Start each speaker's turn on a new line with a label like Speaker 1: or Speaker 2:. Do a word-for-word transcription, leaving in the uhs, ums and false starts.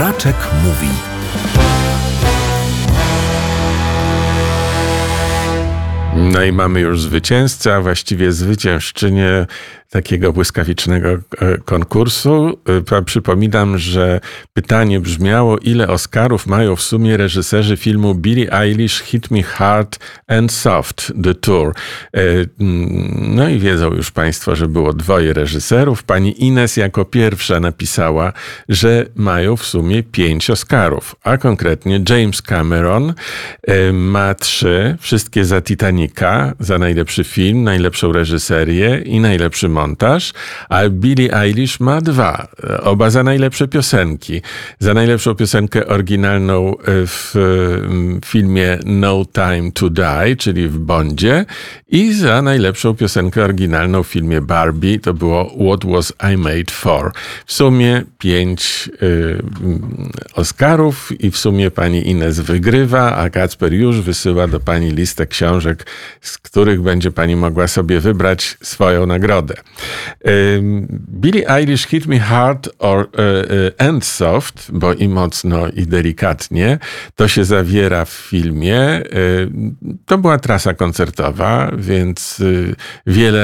Speaker 1: Smaczek mówi.
Speaker 2: No i mamy już zwycięzcę, a właściwie zwyciężczynię takiego błyskawicznego konkursu. Przypominam, że pytanie brzmiało, ile Oscarów mają w sumie reżyserzy filmu Billie Eilish Hit Me Hard and Soft, The Tour. No i wiedzą już Państwo, że było dwoje reżyserów. Pani Ines jako pierwsza napisała, że mają w sumie pięć Oscarów, a konkretnie James Cameron ma trzy, wszystkie za Titanica, za najlepszy film, najlepszą reżyserię i najlepszy montaż, a Billie Eilish ma dwa, oba za najlepsze piosenki. Za najlepszą piosenkę oryginalną w filmie No Time to Die, czyli w Bondzie, i za najlepszą piosenkę oryginalną w filmie Barbie, to było What Was I Made For. W sumie pięć y, Oscarów i w sumie pani Ines wygrywa, a Kacper już wysyła do pani listę książek, z których będzie pani mogła sobie wybrać swoją nagrodę. Billie Eilish Hit Me Hard or, uh, and Soft, bo i mocno, i delikatnie, to się zawiera w filmie. To była trasa koncertowa, więc wiele